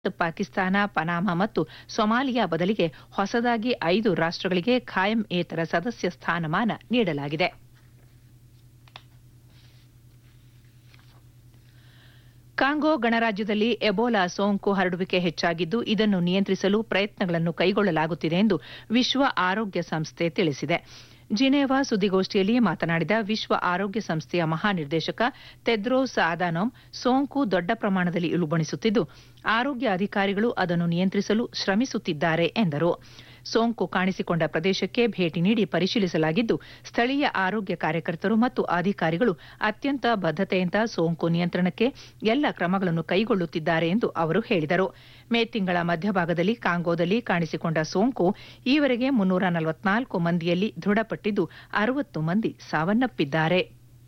Pakistan, Panama ಮತ್ತು ಸೊಮಾಲಿಯಾ ಬದಲಿಗೆ ಹೊಸದಾಗಿ 5 ರಾಷ್ಟ್ರಗಳಿಗೆ ಖಾಯಂ-ಏತರ ಸದಸ್ಯ ಸ್ಥಾನಮಾನ ನೀಡಲಾಗಿದೆ. ಕಾಂಗೋ ಗಣರಾಜ್ಯದಲ್ಲಿ ಎಬೋಲಾ ಸೋಂಕು ಹರಡುವಿಕೆ ಹೆಚ್ಚಾಗಿದ್ದು, ಇದನ್ನು ನಿಯಂತ್ರಿಸಲು ಪ್ರಯತ್ನಗಳನ್ನು ಕೈಗೊಳ್ಳಲಾಗುತ್ತಿದೆ ಎಂದು ವಿಶ್ವ ಆರೋಗ್ಯ ಸಂಸ್ಥೆ ತಿಳಿಸಿದೆ. ಜಿನೇವಾ ಸುದ್ದಿಗೋಷ್ಠಿಯಲ್ಲಿ ಮಾತನಾಡಿದ ವಿಶ್ವ ಆರೋಗ್ಯ ಸಂಸ್ಥೆಯ ಮಹಾನಿರ್ದೇಶಕ ತೆದ್ರೋಸ್ ಅಧಾನೋಮ್, ಸೋಂಕು ದೊಡ್ಡ ಪ್ರಮಾಣದಲ್ಲಿ ಇಳುಬಣಿಸುತ್ತಿದ್ದು, ಆರೋಗ್ಯ ಅಧಿಕಾರಿಗಳು ಅದನ್ನು ನಿಯಂತ್ರಿಸಲು ಶ್ರಮಿಸುತ್ತಿದ್ದಾರೆ ಎಂದರು. ಸೋಂಕು ಕಾಣಿಸಿಕೊಂಡ ಪ್ರದೇಶಕ್ಕೆ ಭೇಟಿ ನೀಡಿ ಪರಿಶೀಲಿಸಲಾಗಿದ್ದು, ಸ್ಥಳೀಯ ಆರೋಗ್ಯ ಕಾರ್ಯಕರ್ತರು ಮತ್ತು ಅಧಿಕಾರಿಗಳು ಅತ್ಯಂತ ಬದ್ಧತೆಯಿಂದ ಸೋಂಕು ನಿಯಂತ್ರಣಕ್ಕೆ ಎಲ್ಲ ಕ್ರಮಗಳನ್ನು ಕೈಗೊಳ್ಳುತ್ತಿದ್ದಾರೆ ಎಂದು ಅವರು ಹೇಳಿದರು. ಮೇ ತಿಂಗಳ ಮಧ್ಯಭಾಗದಲ್ಲಿ ಕಾಂಗೋದಲ್ಲಿ ಕಾಣಿಸಿಕೊಂಡ ಸೋಂಕು ಈವರೆಗೆ 344 ಮಂದಿಯಲ್ಲಿ ದೃಢಪಟ್ಟಿದ್ದು, 60 ಮಂದಿ ಸಾವನ್ನಪ್ಪಿದ್ದಾರೆ.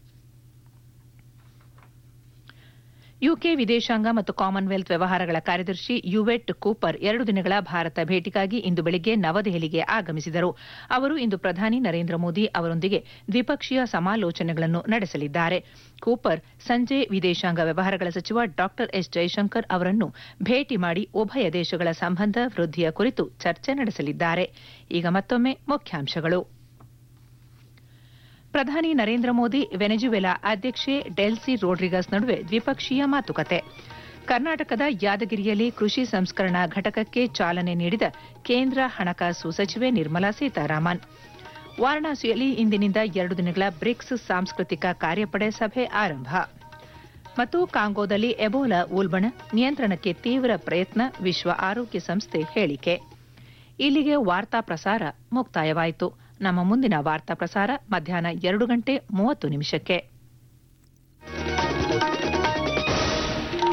ಯುಕೆ ವಿದೇಶಾಂಗ ಮತ್ತು ಕಾಮನ್ವೆಲ್ತ್ ವ್ಯವಹಾರಗಳ ಕಾರ್ಯದರ್ಶಿ ಯುವೆಟ್ ಕೂಪರ್ 2 ದಿನಗಳ ಭಾರತ ಭೇಟಿಗಾಗಿ ಇಂದು ಬೆಳಗ್ಗೆ ನವದೆಹಲಿಗೆ ಆಗಮಿಸಿದರು. ಅವರು ಇಂದು ಪ್ರಧಾನಿ ನರೇಂದ್ರ ಮೋದಿ ಅವರೊಂದಿಗೆ ದ್ವಿಪಕ್ಷೀಯ ಸಮಾಲೋಚನೆಗಳನ್ನು ನಡೆಸಲಿದ್ದಾರೆ. ಕೂಪರ್ ಸಂಜೆ ವಿದೇಶಾಂಗ ವ್ಯವಹಾರಗಳ ಸಚಿವ ಡಾ ಎಸ್ ಜೈಶಂಕರ್ ಅವರನ್ನು ಭೇಟಿ ಮಾಡಿ ಉಭಯ ದೇಶಗಳ ಸಂಬಂಧ ವೃದ್ಧಿಯ ಕುರಿತು ಚರ್ಚೆ ನಡೆಸಲಿದ್ದಾರೆ. ಈಗ ಮತ್ತೊಮ್ಮೆ ಮುಖ್ಯಾಂಶಗಳು. ಪ್ರಧಾನಿ ನರೇಂದ್ರ ಮೋದಿ ವೆನೆಜುವೆಲಾ ಅಧ್ಯಕ್ಷೆ ಡೆಲ್ಸಿ ರೋಡ್ರಿಗಸ್ ನಡುವೆ ದ್ವಿಪಕ್ಷೀಯ ಮಾತುಕತೆ. ಕರ್ನಾಟಕದ ಯಾದಗಿರಿಯಲ್ಲಿ ಕೃಷಿ ಸಂಸ್ಕರಣಾ ಘಟಕಕ್ಕೆ ಚಾಲನೆ ನೀಡಿದ ಕೇಂದ್ರ ಹಣಕಾಸು ಸಚಿವೆ ನಿರ್ಮಲಾ ಸೀತಾರಾಮನ್. ವಾರಣಾಸಿಯಲ್ಲಿ ಇಂದಿನಿಂದ 2 ದಿನಗಳ ಬ್ರಿಕ್ಸ್ ಸಾಂಸ್ಕೃತಿಕ ಕಾರ್ಯಪಡೆ ಸಭೆ ಆರಂಭ. ಮತ್ತು ಕಾಂಗೋದಲ್ಲಿ ಎಬೋಲಾ ಉಲ್ಬಣ ನಿಯಂತ್ರಣಕ್ಕೆ ತೀವ್ರ ಪ್ರಯತ್ನ, ವಿಶ್ವ ಆರೋಗ್ಯ ಸಂಸ್ಥೆ ಹೇಳಿಕೆ. ಇಲ್ಲಿಗೆ ವಾರ್ತಾ ಪ್ರಸಾರ ಮುಕ್ತಾಯವಾಯಿತು. ನಮ್ಮ ಮುಂದಿನ ವಾರ್ತಾ ಪ್ರಸಾರ ಮಧ್ಯಾಹ್ನ 2:30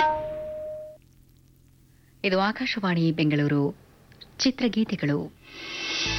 ಇದು ಆಕಾಶವಾಣಿ ಬೆಂಗಳೂರು. ಚಿತ್ರಗೀತೆಗಳು.